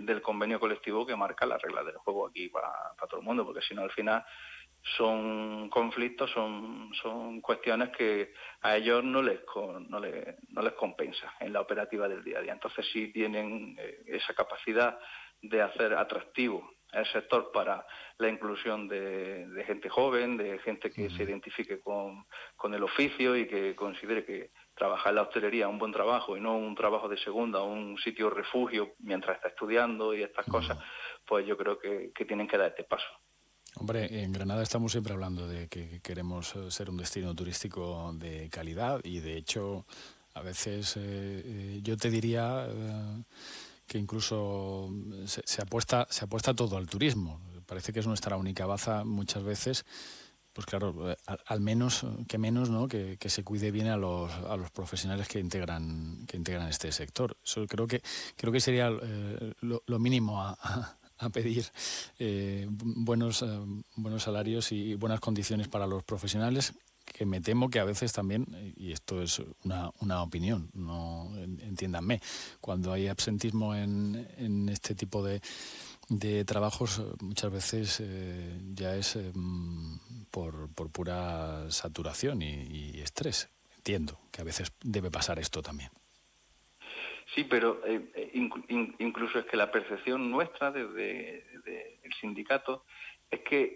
del convenio colectivo que marca las reglas del juego aquí para todo el mundo, porque si no al final son conflictos, son cuestiones que a ellos no les compensa en la operativa del día a día. Entonces sí tienen esa capacidad de hacer atractivo el sector para la inclusión de gente joven, de gente que se identifique con el oficio y que considere que trabajar en la hostelería es un buen trabajo y no un trabajo de segunda o un sitio refugio mientras está estudiando y estas cosas, pues yo creo que tienen que dar este paso. Hombre, en Granada estamos siempre hablando de que queremos ser un destino turístico de calidad y de hecho a veces yo te diría que incluso se apuesta todo al turismo. Parece que es nuestra única baza muchas veces. Pues claro, al menos, que menos, ¿no? Que se cuide bien a los profesionales que integran este sector. Eso creo que sería lo mínimo a pedir, buenos salarios y buenas condiciones para los profesionales, que me temo que a veces también, y esto es una opinión, no entiéndanme, cuando hay absentismo en este tipo de trabajos muchas veces ya es por pura saturación y estrés. Entiendo que a veces debe pasar esto también. Sí, pero incluso es que la percepción nuestra desde el sindicato es que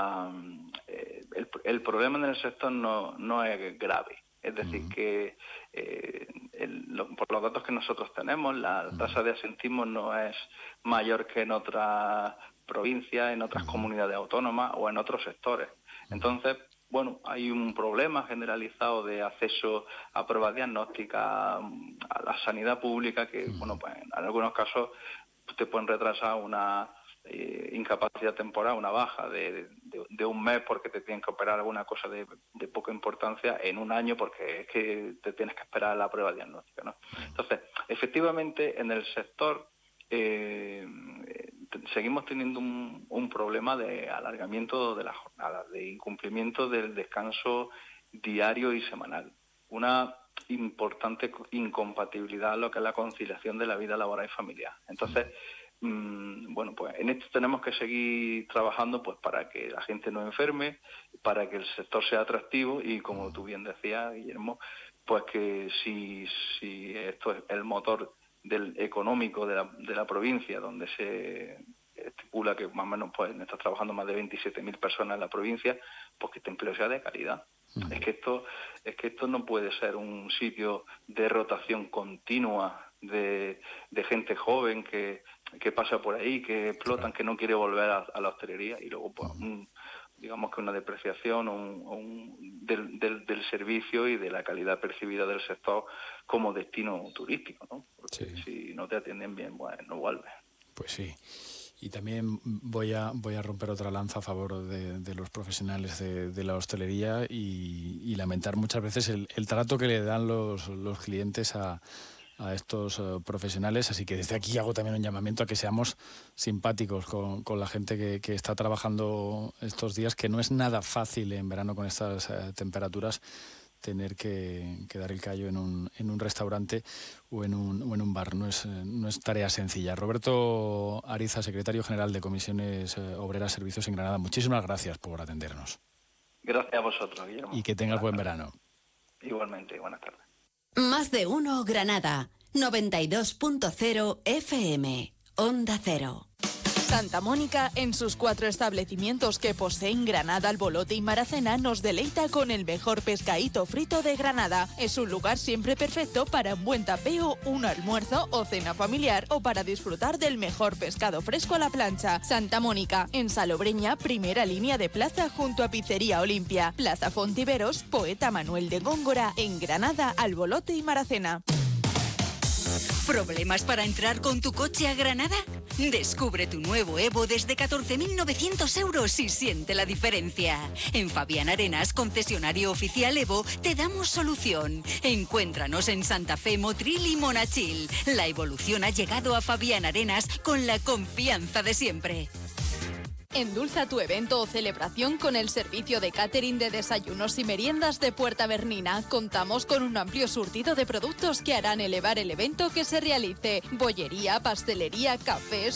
el problema en el sector no es grave. Es decir, que por los datos que nosotros tenemos, la tasa de absentismo no es mayor que en otras provincias, en otras comunidades autónomas o en otros sectores. Entonces, bueno, hay un problema generalizado de acceso a pruebas diagnósticas, a la sanidad pública, que, bueno, pues en algunos casos te pueden retrasar una incapacidad temporal, una baja de un mes porque te tienen que operar alguna cosa de poca importancia en un año porque es que te tienes que esperar la prueba diagnóstica, ¿no? Entonces, efectivamente, en el sector seguimos teniendo un problema de alargamiento de la jornada, de incumplimiento del descanso diario y semanal. Una importante incompatibilidad en lo que es la conciliación de la vida laboral y familiar. Entonces, bueno, pues en esto tenemos que seguir trabajando pues para que la gente no enferme, para que el sector sea atractivo y, como tú bien decías, Guillermo, pues que si esto es el motor del económico de la provincia, donde se estipula que más o menos pues está trabajando más de 27.000 personas en la provincia, pues que este empleo sea de calidad. Es que esto no puede ser un sitio de rotación continua de gente joven que pasa por ahí, que explotan, que no quiere volver a la hostelería y luego pues digamos que una depreciación del servicio y de la calidad percibida del sector como destino turístico, ¿no? Porque si no te atienden bien, bueno, no vuelves. Pues sí. Y también voy a romper otra lanza a favor de los profesionales de la hostelería y lamentar muchas veces el trato que le dan los clientes a estos profesionales. Así que desde aquí hago también un llamamiento a que seamos simpáticos con la gente que está trabajando estos días, que no es nada fácil en verano con estas temperaturas tener que dar el callo en un restaurante o en un bar. No es tarea sencilla. Roberto Ariza, secretario general de Comisiones Obreras Servicios en Granada, muchísimas gracias por atendernos. Gracias a vosotros, Guillermo. Y que tengas buen verano. Igualmente, buenas tardes. Más de uno Granada, 92.0 FM, Onda Cero. Santa Mónica, en sus 4 establecimientos que poseen Granada, Albolote y Maracena, nos deleita con el mejor pescadito frito de Granada. Es un lugar siempre perfecto para un buen tapeo, un almuerzo o cena familiar o para disfrutar del mejor pescado fresco a la plancha. Santa Mónica, en Salobreña, primera línea de plaza junto a Pizzería Olimpia. Plaza Fontiveros, Poeta Manuel de Góngora, en Granada, Albolote y Maracena. ¿Problemas para entrar con tu coche a Granada? Descubre tu nuevo Evo desde 14.900 euros y siente la diferencia. En Fabián Arenas, concesionario oficial Evo, te damos solución. Encuéntranos en Santa Fe, Motril y Monachil. La evolución ha llegado a Fabián Arenas con la confianza de siempre. Endulza tu evento o celebración con el servicio de catering de desayunos y meriendas de Puerta Bernina. Contamos con un amplio surtido de productos que harán elevar el evento que se realice. Bollería, pastelería, cafés,